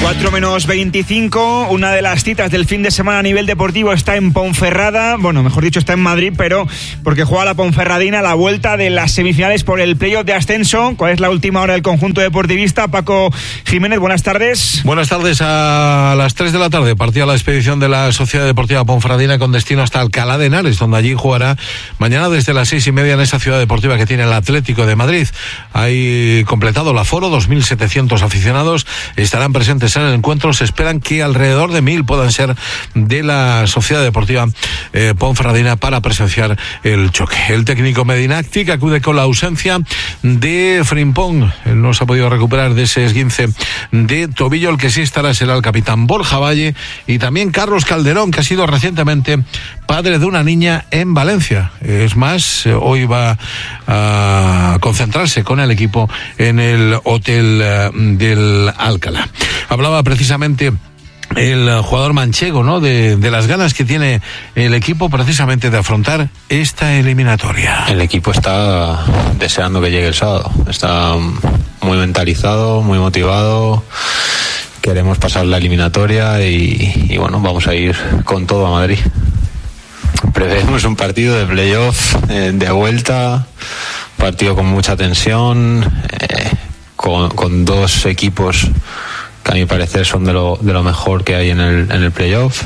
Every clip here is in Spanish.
4:25, una de las citas del fin de semana a nivel deportivo está en Ponferrada, bueno, mejor dicho, está en Madrid, pero porque juega la Ponferradina la vuelta de las semifinales por el playoff de ascenso. ¿Cuál es la última hora del conjunto deportivista? Paco Jiménez, buenas tardes. Buenas tardes. A las 3 de la tarde partía la expedición de la Sociedad Deportiva Ponferradina con destino hasta Alcalá de Henares, donde allí jugará mañana desde las 6:30 en esa ciudad deportiva que tiene el Atlético de Madrid. Hay completado el aforo, 2.700 aficionados estarán presentes en el encuentro. Se esperan que alrededor de 1.000 puedan ser de la Sociedad Deportiva Ponferradina para presenciar el choque. El técnico Medinactic acude con la ausencia de Frimpong. Él no se ha podido recuperar de ese esguince de tobillo. El que sí estará será el capitán Borja Valle y también Carlos Calderón, que ha sido recientemente padre de una niña en Valencia. Es más, hoy va a concentrarse con el equipo en el hotel del Alcalá. Hablaba precisamente el jugador manchego, ¿no? De las ganas que tiene el equipo precisamente de afrontar esta eliminatoria. El equipo está deseando que llegue el sábado. Está muy mentalizado, muy motivado. Queremos pasar la eliminatoria y bueno, vamos a ir con todo a Madrid. Preveemos un partido de playoff, de vuelta, partido con mucha tensión, con dos equipos que a mi parecer son de lo mejor que hay en el playoff.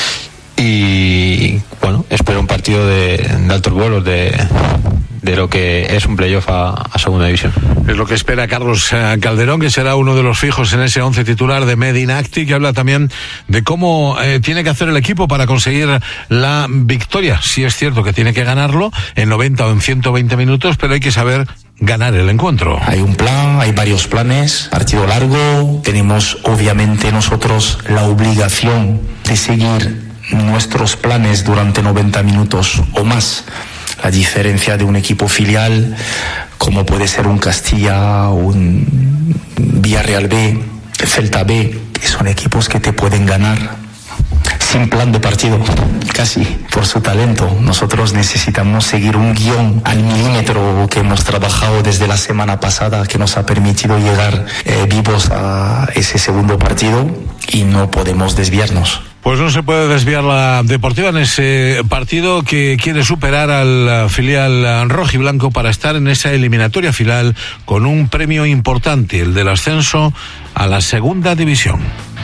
Y bueno, espero un partido de altos vuelos de lo que es un playoff a segunda división. Es lo que espera Carlos Calderón, que será uno de los fijos en ese 11 titular de Medinactic, que habla también de cómo tiene que hacer el equipo para conseguir la victoria. Sí es cierto que tiene que ganarlo en 90 o en 120 minutos, pero hay que saber ganar el encuentro. Hay un plan, hay varios planes, partido largo, tenemos obviamente nosotros la obligación de seguir nuestros planes durante 90 minutos o más. La diferencia de un equipo filial, como puede ser un Castilla, un Villarreal B, Celta B, que son equipos que te pueden ganar sin plan de partido, casi, por su talento. Nosotros necesitamos seguir un guión al milímetro que hemos trabajado desde la semana pasada, que nos ha permitido llegar vivos a ese segundo partido, y no podemos desviarnos. Pues no se puede desviar la Deportiva en ese partido, que quiere superar al filial rojiblanco para estar en esa eliminatoria final con un premio importante, el del ascenso a la segunda división.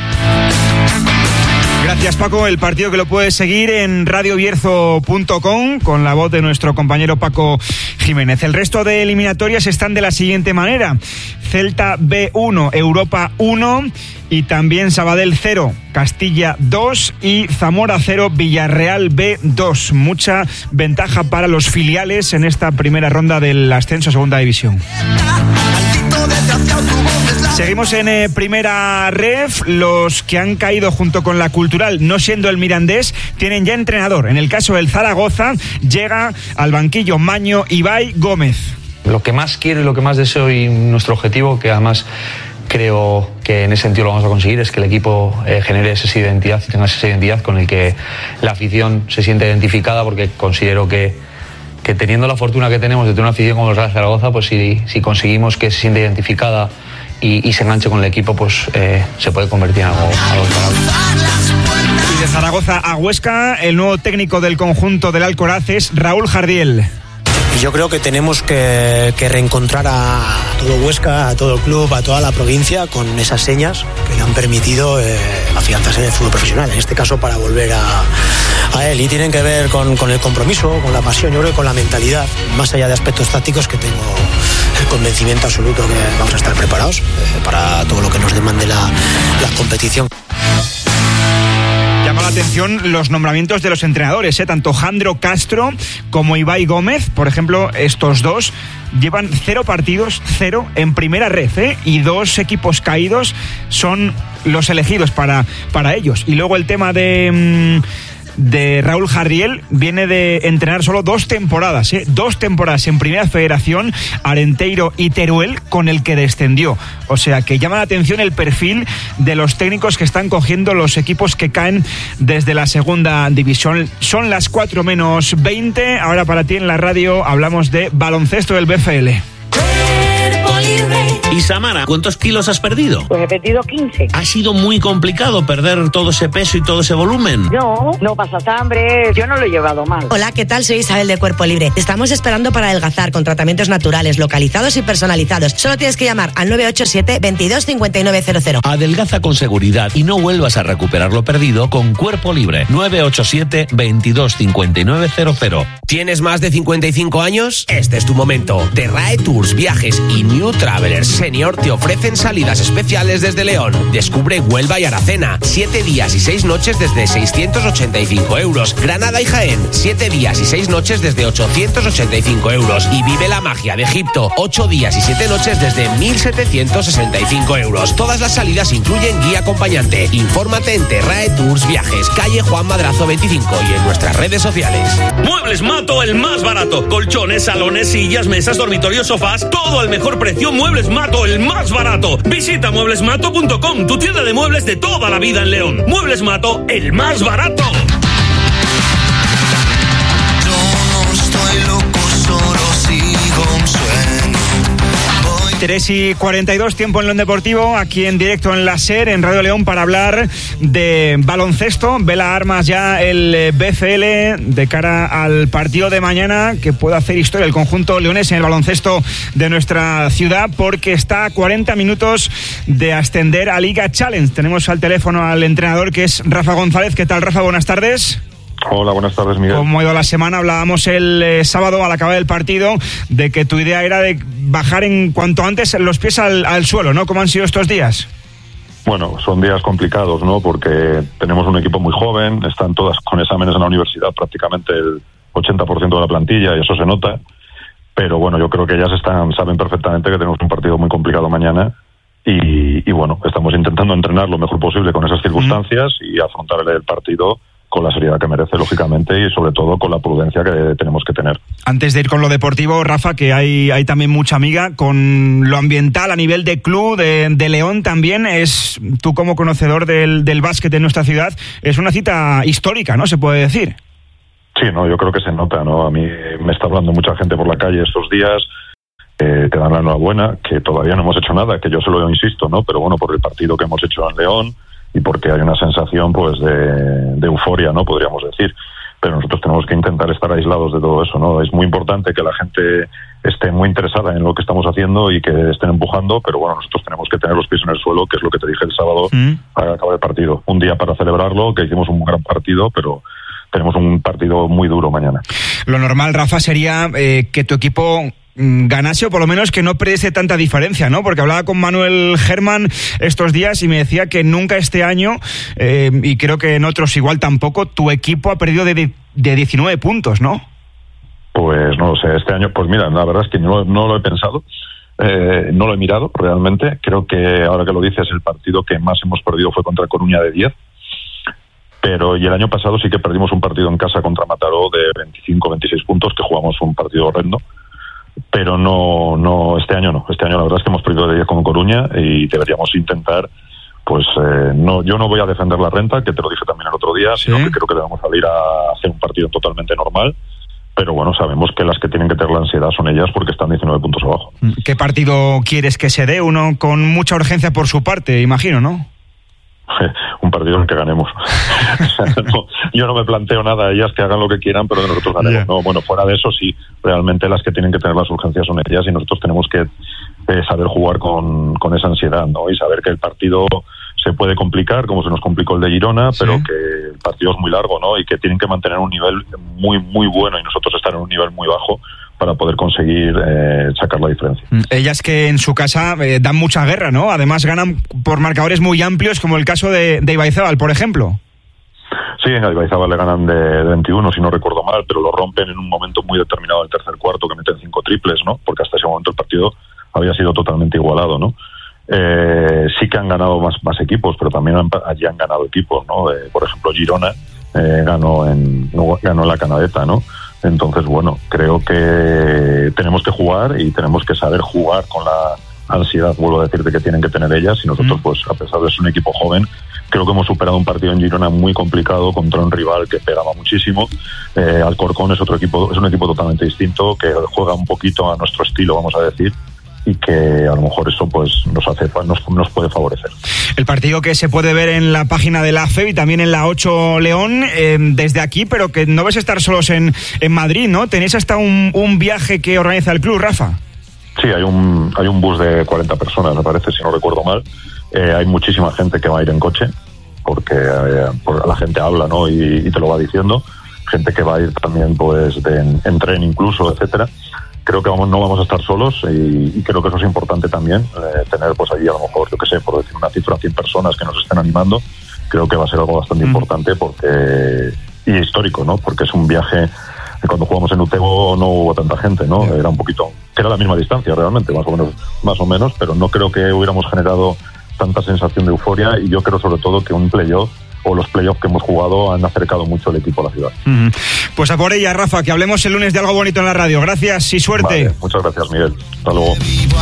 Gracias, Paco. El partido que lo puedes seguir en radiobierzo.com con la voz de nuestro compañero Paco Jiménez. El resto de eliminatorias están de la siguiente manera: Celta B1, Europa 1, y también Sabadell 0, Castilla 2 y Zamora 0, Villarreal B2. Mucha ventaja para los filiales en esta primera ronda del ascenso a segunda división. Seguimos en primera ref. Los que han caído junto con la Cultural, no siendo el Mirandés, tienen ya entrenador. En el caso del Zaragoza, llega al banquillo Maño Ibai Gómez. Lo que más quiero y lo que más deseo, y nuestro objetivo, que además creo que en ese sentido lo vamos a conseguir, es que el equipo genere esa identidad y tenga esa identidad con el que la afición se siente identificada, porque considero que teniendo la fortuna que tenemos de tener una afición como el Real Zaragoza, pues si conseguimos que se sienta identificada y se enganche con el equipo, pues se puede convertir en algo notable. Y de Zaragoza a Huesca, el nuevo técnico del conjunto del Alcoraz es Raúl Jardiel. Y yo creo que tenemos que reencontrar a todo Huesca, a todo el club, a toda la provincia, con esas señas que le han permitido afianzarse en el fútbol profesional, en este caso para volver a él, y tienen que ver con el compromiso, con la pasión, yo creo que con la mentalidad, más allá de aspectos tácticos, que tengo el convencimiento absoluto que vamos a estar preparados para todo lo que nos demande la competición. Llama la atención los nombramientos de los entrenadores, tanto Jandro Castro como Ibai Gómez, por ejemplo. Estos dos llevan 0 partidos, 0 en primera ref, y 2 equipos caídos son los elegidos para ellos. Y luego el tema de Raúl Jardiel viene de entrenar solo 2 temporadas, 2 temporadas en Primera Federación, Arenteiro y Teruel, con el que descendió. O sea que llama la atención el perfil de los técnicos que están cogiendo los equipos que caen desde la segunda división. Son las 4:20. Ahora para ti en la radio hablamos de baloncesto del BFL. Y Samara, ¿cuántos kilos has perdido? Pues he perdido 15. ¿Ha sido muy complicado perder todo ese peso y todo ese volumen? No pasas hambre, yo no lo he llevado mal. Hola, ¿qué tal? Soy Isabel de Cuerpo Libre. Estamos esperando para adelgazar con tratamientos naturales, localizados y personalizados. Solo tienes que llamar al 987 22 5900. Adelgaza con seguridad y no vuelvas a recuperar lo perdido con Cuerpo Libre. 987 22 5900. ¿Tienes más de 55 años? Este es tu momento. The RAE Tours, Viajes y New Travelers Senior te ofrecen salidas especiales desde León. Descubre Huelva y Aracena. 7 días y 6 noches desde 685 euros. Granada y Jaén. 7 días y 6 noches desde 885 euros. Y vive la magia de Egipto. 8 días y 7 noches desde 1.765 euros. Todas las salidas incluyen guía acompañante. Infórmate en Terrae Tours Viajes, calle Juan Madrazo 25 y en nuestras redes sociales. Muebles Mato, el más barato. Colchones, salones, sillas, mesas, dormitorios, sofás, todo al mejor precio. Muebles Mato, el más barato. Visita mueblesmato.com, tu tienda de muebles de toda la vida en León. Muebles Mato, el más barato. Yo no estoy loco, solo sigo un sueño. 3:42, tiempo en León Deportivo, aquí en directo en la SER, en Radio León, para hablar de baloncesto. Vela armas ya el BCL de cara al partido de mañana, que puede hacer historia el conjunto leonés en el baloncesto de nuestra ciudad, porque está a 40 minutos de ascender a Liga Challenge. Tenemos al teléfono al entrenador, que es Rafa González. ¿Qué tal, Rafa? Buenas tardes. Hola, buenas tardes, Miguel. ¿Cómo ha ido la semana? Hablábamos el sábado al acabar del partido de que tu idea era de bajar en cuanto antes los pies al suelo, ¿no? ¿Cómo han sido estos días? Bueno, son días complicados, ¿no? Porque tenemos un equipo muy joven, están todas con exámenes en la universidad, prácticamente el 80% de la plantilla, y eso se nota. Pero bueno, yo creo que ellas saben perfectamente que tenemos un partido muy complicado mañana. Y bueno, estamos intentando entrenar lo mejor posible con esas circunstancias y afrontar el partido con la seriedad que merece, lógicamente, y sobre todo con la prudencia que tenemos que tener. Antes de ir con lo deportivo, Rafa, que hay también mucha amiga, con lo ambiental a nivel de club, de León también, tú como conocedor del básquet en nuestra ciudad, es una cita histórica, ¿no? Se puede decir. Sí, no, yo creo que se nota, ¿no? A mí me está hablando mucha gente por la calle estos días, te dan la enhorabuena, que todavía no hemos hecho nada, que yo se lo insisto, ¿no? Pero bueno, por el partido que hemos hecho en León, y porque hay una sensación pues de euforia, ¿no? Podríamos decir. Pero nosotros tenemos que intentar estar aislados de todo eso, ¿no? Es muy importante que la gente esté muy interesada en lo que estamos haciendo y que estén empujando, pero bueno, nosotros tenemos que tener los pies en el suelo, que es lo que te dije el sábado al acabar el partido. Un día para celebrarlo, que hicimos un gran partido, pero tenemos un partido muy duro mañana. Lo normal, Rafa, sería que tu equipo ganase, o por lo menos que no perdiese tanta diferencia, ¿no? Porque hablaba con Manuel Germán estos días y me decía que nunca este año, y creo que en otros igual tampoco, tu equipo ha perdido de 19 puntos, ¿no? Pues no lo sé, este año, pues mira, la verdad es que no lo he pensado, no lo he mirado realmente. Creo que ahora que lo dices, el partido que más hemos perdido fue contra Coruña de 10, pero y el año pasado sí que perdimos un partido en casa contra Mataró de 25-26 puntos, que jugamos un partido horrendo. Pero no, este año no. Este año la verdad es que hemos perdido de 10 con Coruña y deberíamos intentar, pues yo no voy a defender la renta, que te lo dije también el otro día, sino que creo que debemos salir a hacer un partido totalmente normal. Pero bueno, sabemos que las que tienen que tener la ansiedad son ellas, porque están 19 puntos abajo. ¿Qué partido quieres que se dé? Uno con mucha urgencia por su parte, imagino, ¿no? Un partido en el que ganemos. O sea, yo no me planteo nada, ellas que hagan lo que quieran, pero que nosotros ganemos. Yeah. No, bueno, fuera de eso sí, realmente las que tienen que tener las urgencias son ellas, y nosotros tenemos que saber jugar con esa ansiedad, ¿no? Y saber que el partido se puede complicar, como se nos complicó el de Girona, pero que el partido es muy largo, ¿no? Y que tienen que mantener un nivel muy, muy bueno, y nosotros estar en un nivel muy bajo para poder conseguir sacar la diferencia. Ellas que en su casa dan mucha guerra, ¿no? Además ganan por marcadores muy amplios, como el caso de Ibaizábal, por ejemplo. Sí, a Ibaizábal le ganan de 21, si no recuerdo mal, pero lo rompen en un momento muy determinado del tercer cuarto, que meten 5 triples, ¿no? Porque hasta ese momento el partido había sido totalmente igualado, ¿no? Sí que han ganado más equipos, pero también allí han ganado equipos, ¿no? Por ejemplo, Girona ganó en la Canadeta, ¿no? Entonces, bueno, creo que tenemos que jugar y tenemos que saber jugar con la ansiedad, vuelvo a decirte, que tienen que tener ellas, y nosotros, pues, a pesar de ser un equipo joven, creo que hemos superado un partido en Girona muy complicado contra un rival que pegaba muchísimo. Alcorcón es un equipo totalmente distinto, que juega un poquito a nuestro estilo, vamos a decir, y que a lo mejor eso pues nos puede favorecer. El partido que se puede ver en la página de la FEB y también en la 8 León desde aquí, pero que no vais a estar solos en Madrid, ¿no? Tenéis hasta un viaje que organiza el club, Rafa. Sí, hay un bus de 40 personas, me parece, si no recuerdo mal. Hay muchísima gente que va a ir en coche, porque la gente habla, ¿no? Y te lo va diciendo. Gente que va a ir también pues en tren incluso, etcétera. Creo que no vamos a estar solos y creo que eso es importante también, tener pues allí a lo mejor, yo que sé, por decir una cifra, 100 personas que nos estén animando. Creo que va a ser algo bastante importante y histórico, ¿no? Porque es un viaje. Cuando jugamos en Utebo no hubo tanta gente, ¿no? Era un poquito, que era la misma distancia realmente, más o menos, pero no creo que hubiéramos generado tanta sensación de euforia, y yo creo sobre todo que un playoff o los playoffs que hemos jugado han acercado mucho el equipo a la ciudad. Pues a por ella, Rafa, que hablemos el lunes de algo bonito en la radio. Gracias y suerte. Vale, muchas gracias, Miguel. Hasta luego.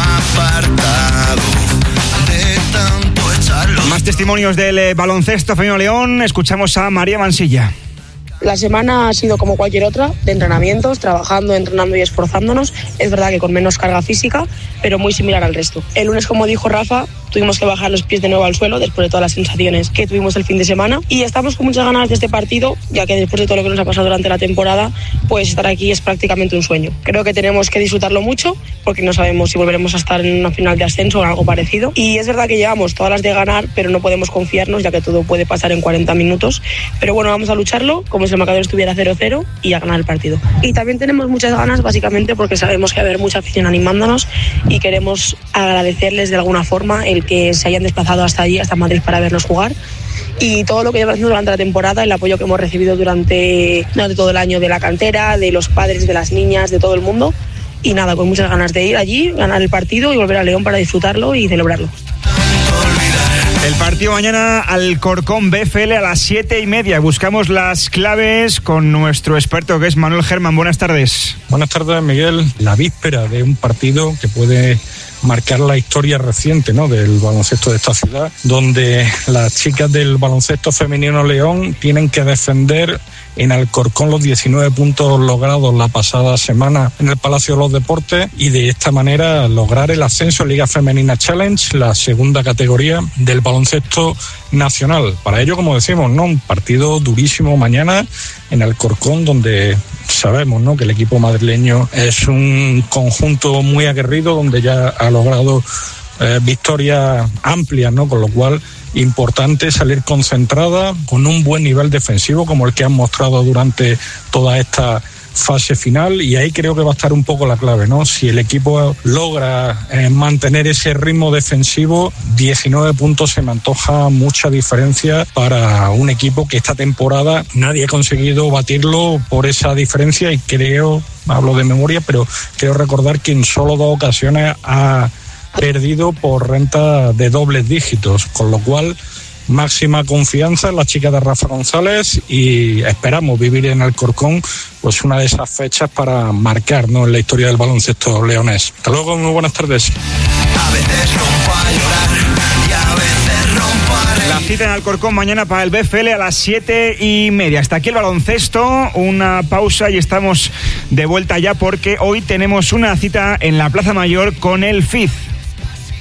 Más testimonios del baloncesto femenino León. Escuchamos a María Mansilla. La semana ha sido como cualquier otra, de entrenamientos, trabajando, entrenando y esforzándonos. Es verdad que con menos carga física, pero muy similar al resto. El lunes, como dijo Rafa, tuvimos que bajar los pies de nuevo al suelo después de todas las sensaciones que tuvimos el fin de semana, y estamos con muchas ganas de este partido, ya que después de todo lo que nos ha pasado durante la temporada, pues estar aquí es prácticamente un sueño. Creo que tenemos que disfrutarlo mucho, porque no sabemos si volveremos a estar en una final de ascenso o en algo parecido, y es verdad que llevamos todas las de ganar, pero no podemos confiarnos, ya que todo puede pasar en 40 minutos, pero bueno, vamos a lucharlo como si el marcador estuviera 0-0 y a ganar el partido. Y también tenemos muchas ganas, básicamente porque sabemos que va a haber mucha afición animándonos, y queremos agradecerles de alguna forma el que se hayan desplazado hasta allí, hasta Madrid, para vernos jugar, y todo lo que llevamos haciendo durante la temporada, el apoyo que hemos recibido durante todo el año de la cantera, de los padres, de las niñas, de todo el mundo, y nada, con muchas ganas de ir allí, ganar el partido y volver a León para disfrutarlo y celebrarlo. El partido mañana, Alcorcón BFL a las 7:30. Buscamos las claves con nuestro experto, que es Manuel Germán. Buenas tardes. Buenas tardes, Miguel. La víspera de un partido que puede marcar la historia reciente, ¿no?, del baloncesto de esta ciudad, donde las chicas del baloncesto femenino León tienen que defender en Alcorcón los 19 puntos logrados la pasada semana en el Palacio de los Deportes, y de esta manera lograr el ascenso en Liga Femenina Challenge, la segunda categoría del baloncesto nacional. Para ello, como decimos, ¿no?, un partido durísimo mañana en Alcorcón, donde sabemos, ¿no?, que el equipo madrileño es un conjunto muy aguerrido, donde ya ha logrado victorias amplias, ¿no?, con lo cual importante salir concentrada, con un buen nivel defensivo como el que han mostrado durante toda esta fase final, y ahí creo que va a estar un poco la clave, ¿no? Si el equipo logra mantener ese ritmo defensivo, 19 puntos se me antoja mucha diferencia para un equipo que esta temporada nadie ha conseguido batirlo por esa diferencia, y creo, hablo de memoria, pero creo recordar que en solo 2 ocasiones ha perdido por renta de dobles dígitos, con lo cual máxima confianza en las chicas de Rafa González, y esperamos vivir en Alcorcón pues una de esas fechas para marcar, ¿no?, en la historia del baloncesto leonés. Hasta luego, muy buenas tardes. La cita en Alcorcón mañana para el BFL a las 7:30. Hasta aquí el baloncesto, una pausa y estamos de vuelta ya, porque hoy tenemos una cita en la Plaza Mayor con el FIZ.